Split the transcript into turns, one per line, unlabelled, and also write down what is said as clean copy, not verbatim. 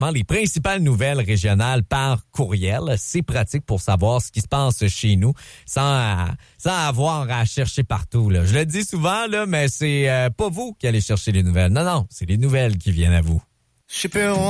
les principales nouvelles régionales par courriel. C'est pratique pour savoir ce qui se passe chez nous sans avoir à chercher partout, là. Je le dis souvent, là, mais c'est pas vous qui allez chercher les nouvelles. Non, c'est les nouvelles qui viennent à vous.